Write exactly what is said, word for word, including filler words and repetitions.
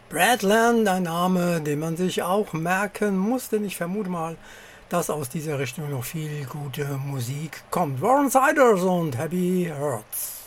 Bradland, ein Name, den man sich auch merken muss, denn ich vermute mal, dass aus dieser Richtung noch viel gute Musik kommt. Warren Siders und Happy Hurts.